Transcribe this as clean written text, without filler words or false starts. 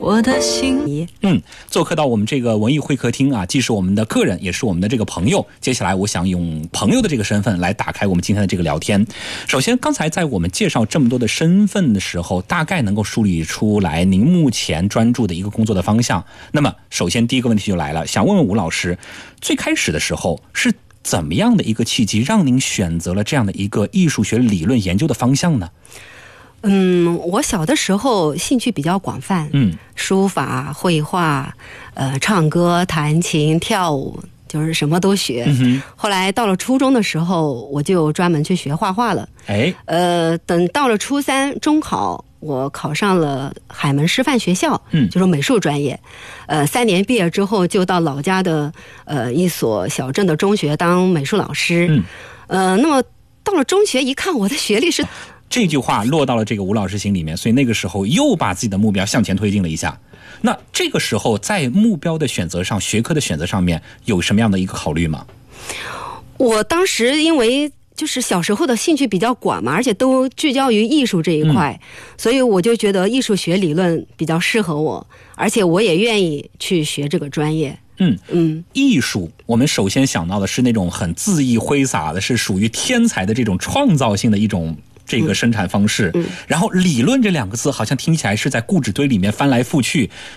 我的心。 做客到我们这个文艺会客厅啊，既是我们的客人，也是我们的这个朋友。接下来我想用朋友的这个身份来打开我们今天的这个聊天。首先，刚才在我们介绍这么多的身份的时候，大概能够梳理出来您目前专注的一个工作的方向。那么，首先第一个问题就来了，想问问吴老师，最开始的时候是怎么样的一个契机让您选择了这样的一个艺术学理论研究的方向呢？ 我小的时候兴趣比较广泛，书法、绘画、唱歌、弹琴、跳舞，就是什么都学。后来到了初中的时候，我就专门去学画画了。等到了初三中考，我考上了海门师范学校，就是美术专业。3年毕业之后，就到老家的一所小镇的中学当美术老师。那么到了中学一看，我的学历是。 这句话落到了这个吴老师心里面，所以那个时候又把自己的目标向前推进了一下。那这个时候在目标的选择上、学科的选择上面有什么样的一个考虑吗？ 我当时因为就是小时候的兴趣比较广嘛，而且都聚焦于艺术这一块，所以我就觉得艺术学理论比较适合我，而且我也愿意去学这个专业。 艺术我们首先想到的是那种很恣意挥洒的，是属于天才的这种创造性的一种这个生产方式。然后理论这2个字好像听起来是在固执堆里面翻来覆去，